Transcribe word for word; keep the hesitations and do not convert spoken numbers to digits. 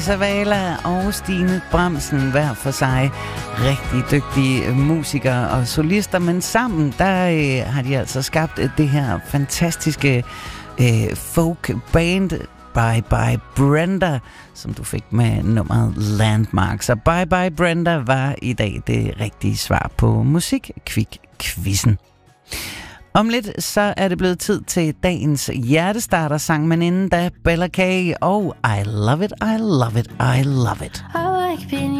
Savala og Stine Bramsen, hver for sig rigtig dygtige musikere og solister, men sammen der øh, har de altså skabt det her fantastiske øh, folk band Bye Bye Brenda, som du fik med nummeret Landmark. Så Bye Bye Brenda var i dag det rigtige svar på Musikquizzen. Om lidt så er det blevet tid til dagens hjertestarter-sang, men inden da Bella K og I Love It, I Love It, I Love It. I like being